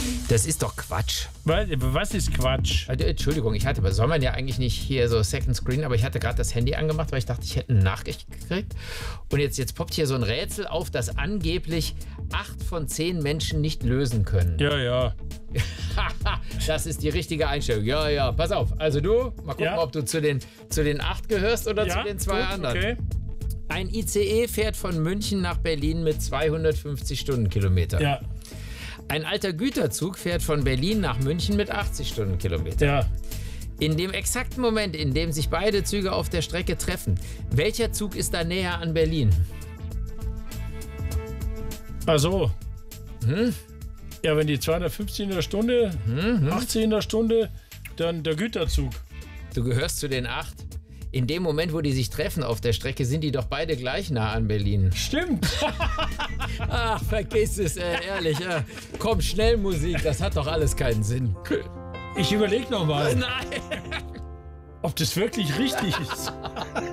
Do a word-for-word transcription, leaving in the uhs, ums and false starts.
Das ist doch Quatsch. Was, was ist Quatsch? Also, Entschuldigung, ich hatte, soll man ja eigentlich nicht hier so Second Screen, aber ich hatte gerade das Handy angemacht, weil ich dachte, ich hätte eine Nachricht gekriegt. Und jetzt, jetzt poppt hier so ein Rätsel auf, das angeblich acht von zehn Menschen nicht lösen können. Ja, ja. Das ist die richtige Einstellung. Ja, ja, pass auf. Also du, mal gucken, Ja. ob du zu den, zu den acht gehörst oder Ja, zu den zwei gut, anderen. okay. Ein I C E fährt von München nach Berlin mit zweihundertfünfzig Stundenkilometern. Ja, Ein alter Güterzug fährt von Berlin nach München mit achtzig Stundenkilometern. ja. In dem exakten Moment, in dem sich beide Züge auf der Strecke treffen, welcher Zug ist da näher an Berlin? Ach so. Hm? Ja, wenn die zweihundertfünfzig in der Stunde, Hm, hm. achtzig in der Stunde, dann der Güterzug. Du gehörst zu den acht. In dem Moment, wo die sich treffen auf der Strecke, sind die doch beide gleich nah an Berlin. Stimmt. Ach, vergiss es, äh, ehrlich. Äh. Komm, schnell Musik, das hat doch alles keinen Sinn. Ich überlege nochmal, Nein! ob das wirklich richtig ist.